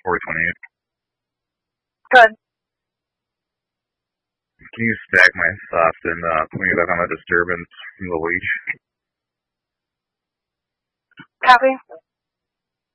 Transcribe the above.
428. Good. Can you stack my stuff and put me back on the disturbance from the leash? Copy.